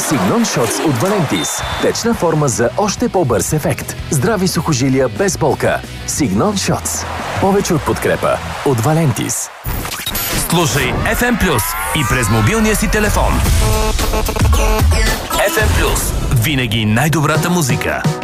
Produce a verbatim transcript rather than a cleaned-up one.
Signon Shots от Valentis. Течна форма за още по-бърз ефект. Здрави сухожилия без болка. Signon Shots. Повече от подкрепа от Valentis. Слушай еф ем Плюс и през мобилния си телефон. еф ем Плюс. Винаги най-добрата музика.